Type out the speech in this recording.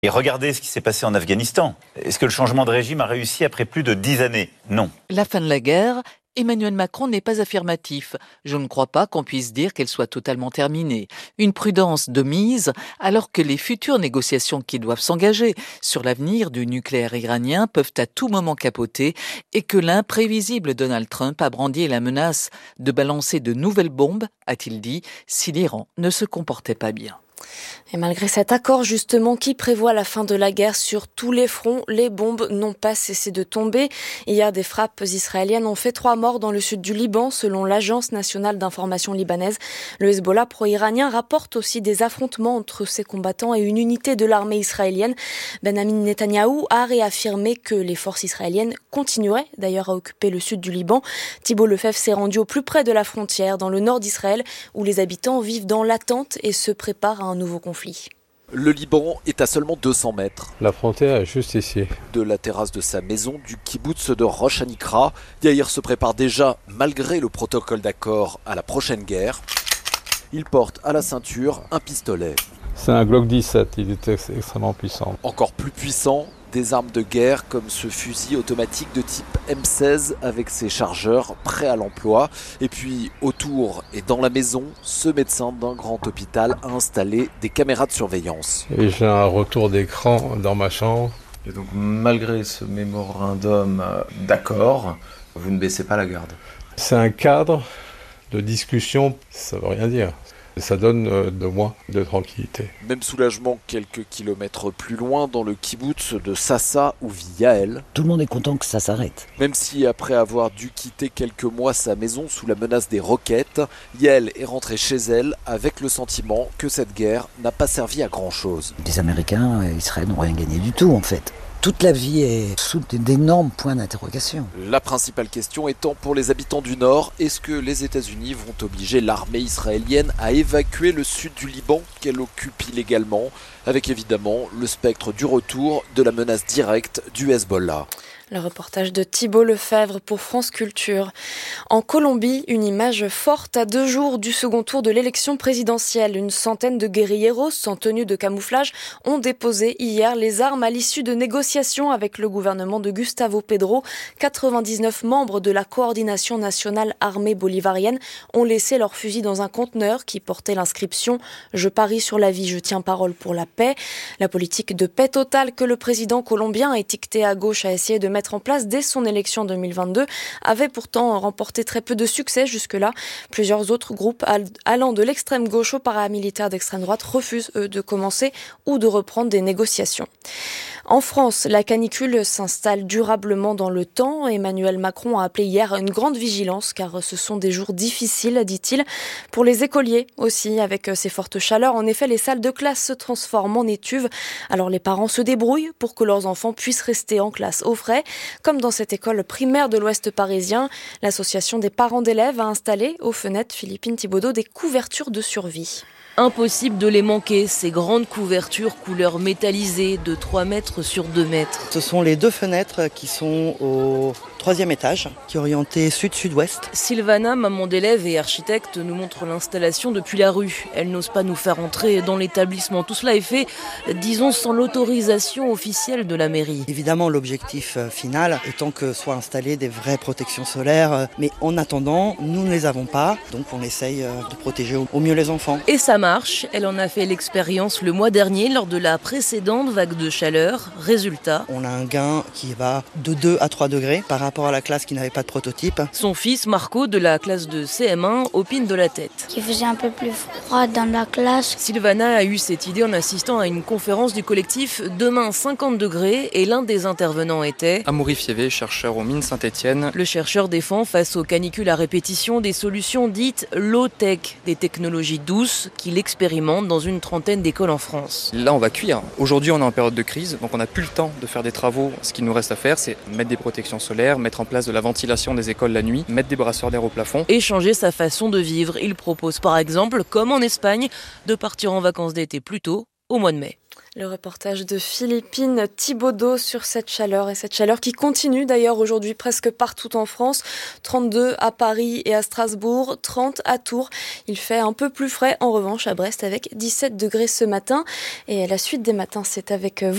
Et regardez ce qui s'est passé en Afghanistan. Est-ce que le changement de régime a réussi après plus de 10 années ? Non. La fin de la guerre, Emmanuel Macron n'est pas affirmatif. Je ne crois pas qu'on puisse dire qu'elle soit totalement terminée. Une prudence de mise, alors que les futures négociations qui doivent s'engager sur l'avenir du nucléaire iranien peuvent à tout moment capoter et que l'imprévisible Donald Trump a brandi la menace de balancer de nouvelles bombes, a-t-il dit, si l'Iran ne se comportait pas bien. Et malgré cet accord justement qui prévoit la fin de la guerre sur tous les fronts, les bombes n'ont pas cessé de tomber. Hier, des frappes israéliennes ont fait 3 morts dans le sud du Liban, selon l'Agence nationale d'information libanaise. Le Hezbollah pro-iranien rapporte aussi des affrontements entre ses combattants et une unité de l'armée israélienne. Benjamin Netanyahou a réaffirmé que les forces israéliennes continueraient d'ailleurs à occuper le sud du Liban. Thibault Lefebvre s'est rendu au plus près de la frontière, dans le nord d'Israël, où les habitants vivent dans l'attente et se préparent à un nouveau conflit. Le Liban est à seulement 200 mètres. La frontière est juste ici. De la terrasse de sa maison du kibboutz de Rosh Hanikra, Yair se prépare déjà, malgré le protocole d'accord, à la prochaine guerre. Il porte à la ceinture un pistolet. C'est un Glock 17, il est extrêmement puissant. Encore plus puissant, des armes de guerre comme ce fusil automatique de type M16 avec ses chargeurs prêts à l'emploi. Et puis autour et dans la maison, ce médecin d'un grand hôpital a installé des caméras de surveillance. Et j'ai un retour d'écran dans ma chambre. Et donc malgré ce mémorandum d'accord, vous ne baissez pas la garde. C'est un cadre de discussion, ça veut rien dire. Ça donne 2 mois de tranquillité. Même soulagement quelques kilomètres plus loin dans le kibboutz de Sassa où vit Yael. Tout le monde est content que ça s'arrête. Même si après avoir dû quitter quelques mois sa maison sous la menace des roquettes, Yael est rentrée chez elle avec le sentiment que cette guerre n'a pas servi à grand chose. Les Américains et Israël n'ont rien gagné du tout en fait. Toute la vie est sous d'énormes points d'interrogation. La principale question étant pour les habitants du Nord, est-ce que les États-Unis vont obliger l'armée israélienne à évacuer le sud du Liban qu'elle occupe illégalement, avec évidemment le spectre du retour de la menace directe du Hezbollah. Le reportage de Thibault Lefebvre pour France Culture. En Colombie, une image forte à 2 jours du second tour de l'élection présidentielle. Une centaine de guérilleros sans tenue de camouflage ont déposé hier les armes à l'issue de négociations avec le gouvernement de Gustavo Petro. 99 membres de la coordination nationale armée bolivarienne ont laissé leurs fusils dans un conteneur qui portait l'inscription « Je parie sur la vie, je tiens parole pour la paix ». La politique de paix totale que le président colombien, étiqueté à gauche, a essayé de mettre en place dès son élection 2022 avait pourtant remporté très peu de succès jusque-là. Plusieurs autres groupes allant de l'extrême gauche aux paramilitaires d'extrême droite refusent, eux, de commencer ou de reprendre des négociations. En France, la canicule s'installe durablement dans le temps. Emmanuel Macron a appelé hier à une grande vigilance car ce sont des jours difficiles, dit-il. Pour les écoliers aussi, avec ces fortes chaleurs. En effet, les salles de classe se transforment en étuves. Alors les parents se débrouillent pour que leurs enfants puissent rester en classe au frais. Comme dans cette école primaire de l'Ouest parisien, l'association des parents d'élèves a installé aux fenêtres Philippine Thibaudot des couvertures de survie. Impossible de les manquer, ces grandes couvertures couleur métallisée de 3 mètres sur 2 mètres. Ce sont les 2 fenêtres qui sont au 3e étage, qui est orienté sud-sud-ouest. Sylvana, maman d'élève et architecte, nous montre l'installation depuis la rue. Elle n'ose pas nous faire entrer dans l'établissement. Tout cela est fait, disons, sans l'autorisation officielle de la mairie. Évidemment, l'objectif final étant que soient installées des vraies protections solaires. Mais en attendant, nous ne les avons pas, donc on essaye de protéger au mieux les enfants. Et ça marche. Elle en a fait l'expérience le mois dernier lors de la précédente vague de chaleur. Résultat, on a un gain qui va de 2 à 3 degrés par rapport à la classe qui n'avait pas de prototype. Son fils, Marco, de la classe de CM1, opine de la tête. Il faisait un peu plus froid dans la classe. Sylvana a eu cette idée en assistant à une conférence du collectif Demain 50 degrés et l'un des intervenants était Amaury Fievé, chercheur aux mines Saint-Étienne. Le chercheur défend face aux canicules à répétition des solutions dites low-tech, des technologies douces qu'il expérimente dans une trentaine d'écoles en France. Là, on va cuire. Aujourd'hui, on est en période de crise, donc on n'a plus le temps de faire des travaux. Ce qu'il nous reste à faire, c'est mettre des protections solaires, mettre en place de la ventilation des écoles la nuit, mettre des brasseurs d'air au plafond. Et changer sa façon de vivre. Il propose par exemple, comme en Espagne, de partir en vacances d'été plus tôt, au mois de mai. Le reportage de Philippine Thibaudeau sur cette chaleur, et cette chaleur qui continue d'ailleurs aujourd'hui presque partout en France. 32 à Paris et à Strasbourg, 30 à Tours. Il fait un peu plus frais en revanche à Brest avec 17 degrés ce matin. Et la suite des matins, c'est avec vous.